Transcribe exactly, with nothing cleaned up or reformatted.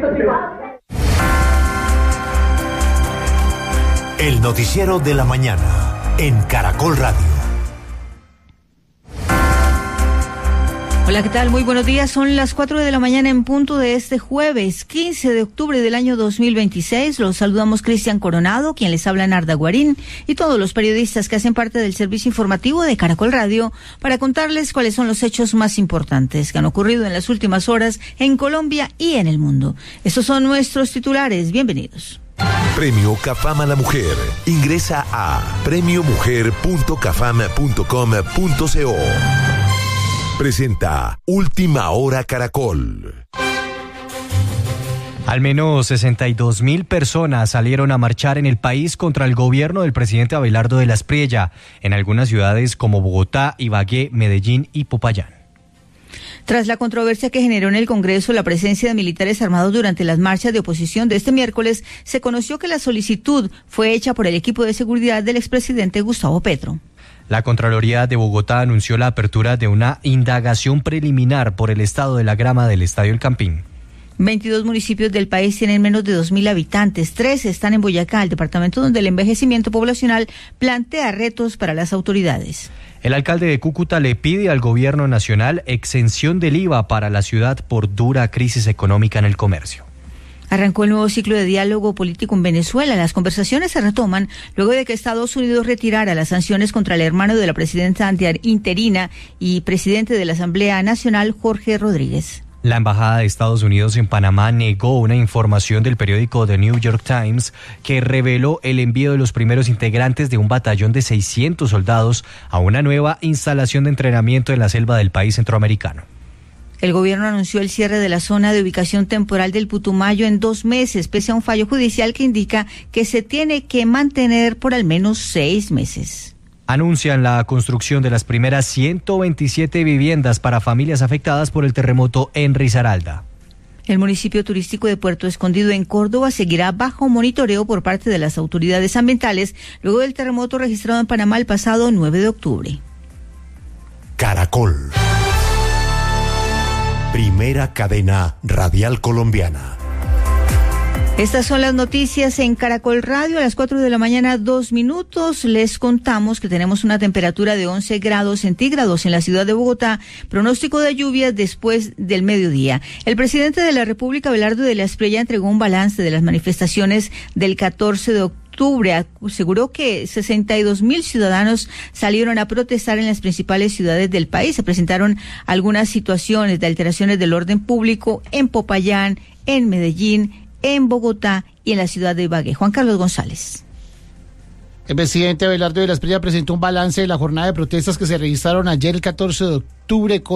El noticiero de la mañana en Caracol Radio. Hola, ¿qué tal? Muy buenos días. Son las cuatro de la mañana en punto de este jueves, quince de octubre del año dos mil veintiséis. Los saludamos Cristian Coronado, quien les habla Narda Guarín, y todos los periodistas que hacen parte del servicio informativo de Caracol Radio para contarles cuáles son los hechos más importantes que han ocurrido en las últimas horas en Colombia y en el mundo. Estos son nuestros titulares. Bienvenidos. Premio Cafam a la Mujer. Ingresa a premio mujer punto cafam punto com punto co. Presenta Última Hora Caracol. Al menos sesenta y dos mil personas salieron a marchar en el país contra el gobierno del presidente Abelardo de la Espriella, en algunas ciudades como Bogotá, Ibagué, Medellín y Popayán. Tras la controversia que generó en el Congreso la presencia de militares armados durante las marchas de oposición de este miércoles, se conoció que la solicitud fue hecha por el equipo de seguridad del expresidente Gustavo Petro. La Contraloría de Bogotá anunció la apertura de una indagación preliminar por el estado de la grama del Estadio El Campín. veintidós municipios del país tienen menos de dos mil habitantes, tres están en Boyacá, el departamento donde el envejecimiento poblacional plantea retos para las autoridades. El alcalde de Cúcuta le pide al gobierno nacional exención del I V A para la ciudad por dura crisis económica en el comercio. Arrancó el nuevo ciclo de diálogo político en Venezuela. Las conversaciones se retoman luego de que Estados Unidos retirara las sanciones contra el hermano de la presidenta interina y presidente de la Asamblea Nacional, Jorge Rodríguez. La Embajada de Estados Unidos en Panamá negó una información del periódico The New York Times que reveló el envío de los primeros integrantes de un batallón de seiscientos soldados a una nueva instalación de entrenamiento en la selva del país centroamericano. El gobierno anunció el cierre de la zona de ubicación temporal del Putumayo en dos meses, pese a un fallo judicial que indica que se tiene que mantener por al menos seis meses. Anuncian la construcción de las primeras ciento veintisiete viviendas para familias afectadas por el terremoto en Risaralda. El municipio turístico de Puerto Escondido en Córdoba seguirá bajo monitoreo por parte de las autoridades ambientales luego del terremoto registrado en Panamá el pasado nueve de octubre. Caracol. Primera cadena radial colombiana. Estas son las noticias en Caracol Radio. A las cuatro de la mañana, dos minutos, les contamos que tenemos una temperatura de once grados centígrados en la ciudad de Bogotá, pronóstico de lluvias después del mediodía. El presidente de la República, Abelardo de la Espriella, entregó un balance de las manifestaciones del catorce de octubre. octubre aseguró que sesenta y dos mil ciudadanos salieron a protestar en las principales ciudades del país. Se presentaron algunas situaciones de alteraciones del orden público en Popayán, en Medellín, en Bogotá y en la ciudad de Ibagué. Juan Carlos González. El presidente Abelardo de la Espriella presentó un balance de la jornada de protestas que se registraron ayer el catorce de octubre con